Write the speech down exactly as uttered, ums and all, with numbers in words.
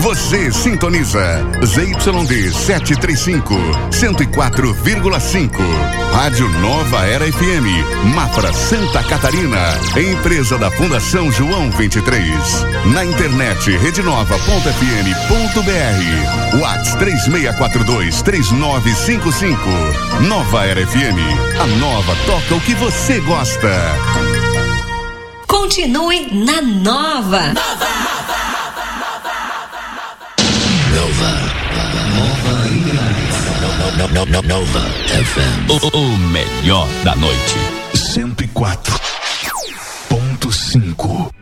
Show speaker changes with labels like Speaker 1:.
Speaker 1: Você sintoniza Z Y D setecentos e trinta e cinco, cento e quatro vírgula cinco. Rádio Nova Era F M, Mafra, Santa Catarina. Empresa da Fundação João vinte e três. Na internet rede nova ponto f m ponto b r. WhatsApp três seis quatro dois, três nove cinco cinco. Nova Era F M. A nova toca o que você gosta.
Speaker 2: Continue na Nova.
Speaker 3: Nova. Nova. Nova. Nova F M.
Speaker 4: O, o melhor da noite.
Speaker 5: cento e quatro ponto cinco.